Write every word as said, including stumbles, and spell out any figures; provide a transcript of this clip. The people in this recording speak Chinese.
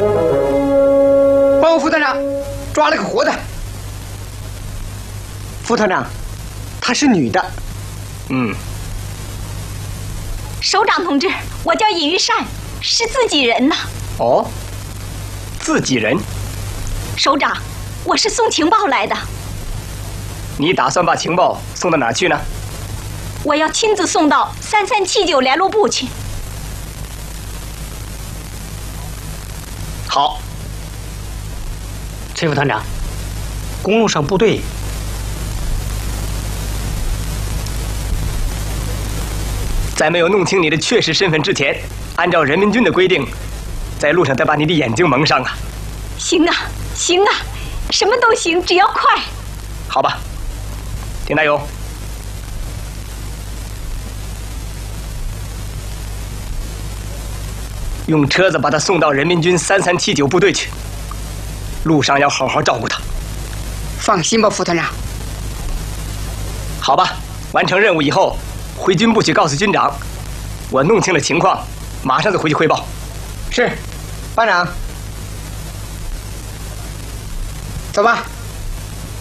报告副团长，抓了个活的。副团长，她是女的。 嗯。 首长同志，我叫尹玉善，是自己人呐。 哦，自己人。 首长，我是送情报来的。 你打算把情报送到哪去呢？ 我要亲自送到三三七九联络部去。 好。 崔副团长，公路上部队在没有弄清你的确实身份之前，按照人民军的规定，在路上再把你的眼睛蒙上啊！ 行啊，行啊，什么都行，只要快。 好吧，田大勇，用车子把他送到人民军三三七九部队去，路上要好好照顾他。 放心吧，副团长。 好吧，完成任务以后，回军部去告诉军长，我弄清了情况，马上就回去汇报。 是，班长，走吧。